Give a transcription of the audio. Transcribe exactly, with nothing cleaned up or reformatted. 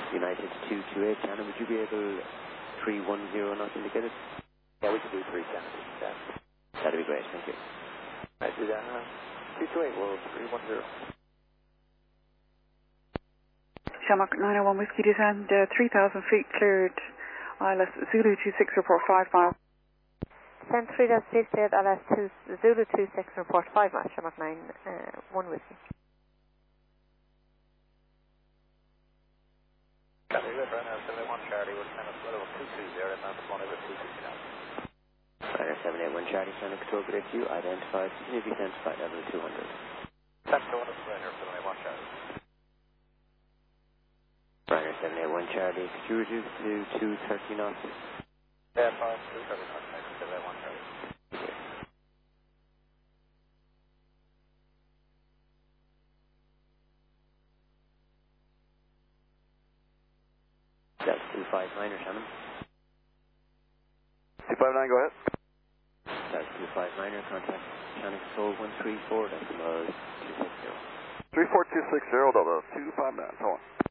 United two two eight, Shannon, would you be able three one zero not indicated? Yeah, we can do three ten. Yeah. That'd be great, thank you. I do that. Uh, two two eight, well, three one zero. Shamrock nine oh one Whiskey descend, uh, three thousand feet cleared. I L S Zulu two six report five miles. Descend three thousand feet cleared, I L S two, Zulu two six report five miles, Shamrock nine one Whiskey. Copy, good, right now, seven eight one Charlie, we're kind of split over two two zero, and that's one over two two now. Ryder seven eight one Charlie, Sonic Control, good you, identified, continue descent to flight level two hundred. That's the one that's right here, seven eight one Charlie. Ryder seven eight one Charlie, could you reduce to two thirty knots? Yeah, fine, two thirty knots, seven eight one Charlie. That's two five nine or Shannon. two five nine, go ahead. That's two five nine or contact Shannon Control one three four decimal two six zero. three four two six zero, double two five nine, hold on.